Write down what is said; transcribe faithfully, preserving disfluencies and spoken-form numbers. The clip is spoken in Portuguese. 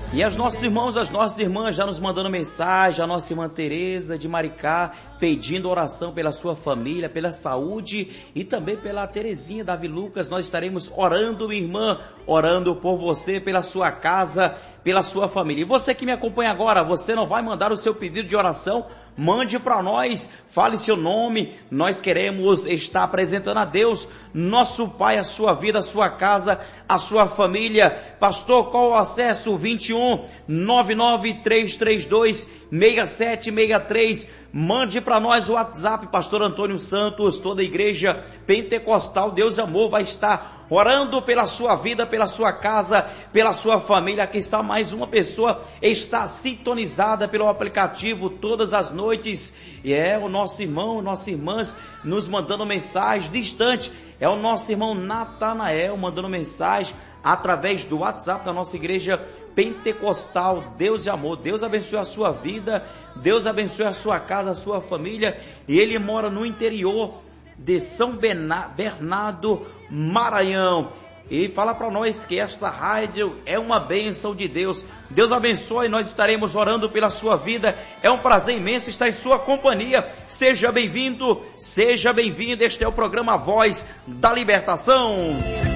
E as nossos irmãos, as nossas irmãs já nos mandando mensagem, a nossa irmã Tereza de Maricá, pedindo oração pela sua família, pela saúde e também pela Terezinha, Davi Lucas. Nós estaremos orando, minha irmã, orando por você, pela sua casa, pela sua família. E você que me acompanha agora, você não vai mandar o seu pedido de oração? Mande para nós, fale seu nome, nós queremos estar apresentando a Deus, nosso Pai, a sua vida, a sua casa, a sua família. Pastor, qual o acesso? vinte e um, nove nove três três dois, seis sete seis três. Mande para nós o WhatsApp, Pastor Antônio Santos, toda a igreja pentecostal, Deus e Amor vai estar orando pela sua vida, pela sua casa, pela sua família. Aqui está mais uma pessoa, está sintonizada pelo aplicativo todas as noites, e é o nosso irmão, nossas irmãs nos mandando mensagem distante. É o nosso irmão Natanael mandando mensagem através do WhatsApp da nossa igreja pentecostal, Deus e Amor. Deus abençoe a sua vida, Deus abençoe a sua casa, a sua família. E ele mora no interior de São Bernardo, Maranhão. E fala para nós que esta rádio é uma bênção de Deus. Deus abençoe, nós estaremos orando pela sua vida. É um prazer imenso estar em sua companhia. Seja bem-vindo, seja bem-vindo. Este é o programa Voz da Libertação.